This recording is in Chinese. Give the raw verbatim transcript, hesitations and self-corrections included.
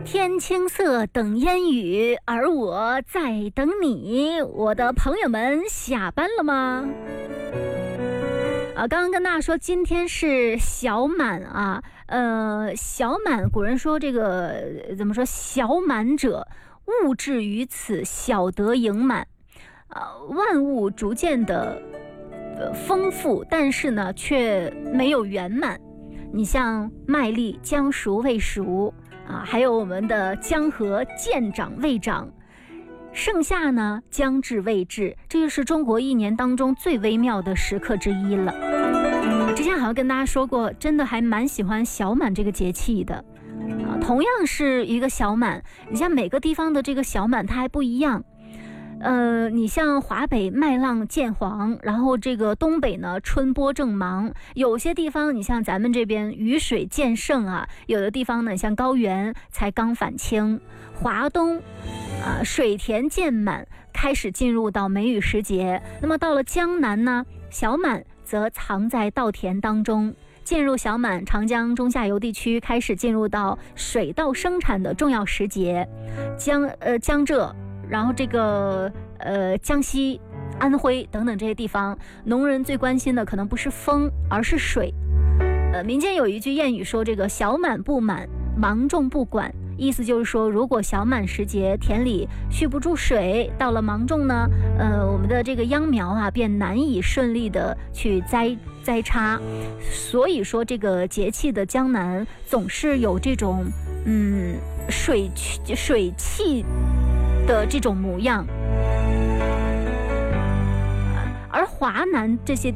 天青色等烟雨，而我在等你。我的朋友们下班了吗？啊，刚刚跟大家说今天是小满啊，呃，小满，古人说这个怎么说？小满者，物至于此，小得盈满。啊，万物逐渐的、呃、丰富，但是呢，却没有圆满。你像麦粒将熟未熟啊，还有我们的江河渐长未长，盛夏呢将至未至，这就是中国一年当中最微妙的时刻之一了。之前好像跟大家说过，真的还蛮喜欢小满这个节气的啊。同样是一个小满，你像每个地方的这个小满它还不一样。呃，你像华北麦浪渐黄，然后这个东北呢春播正忙，有些地方你像咱们这边雨水渐盛啊，有的地方呢像高原才刚返青，华东啊水田渐满，开始进入到梅雨时节。那么到了江南呢，小满则藏在稻田当中。进入小满，长江中下游地区开始进入到水稻生产的重要时节，江呃江浙。然后这个呃江西、安徽等等这些地方，农人最关心的可能不是风，而是水。呃，民间有一句谚语说，这个小满不满，芒种不管，意思就是说，如果小满时节田里蓄不住水，到了芒种呢，呃，我们的这个秧苗啊，便难以顺利的去栽栽插。所以说，这个节气的江南总是有这种嗯水水气的这种模样，而华南这些